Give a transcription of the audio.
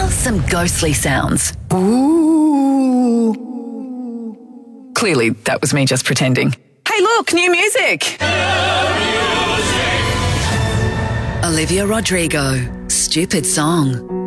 some ghostly sounds. Ooh. Clearly, that was me just pretending. Hey, look, new music. Olivia Rodrigo, Stupid Song.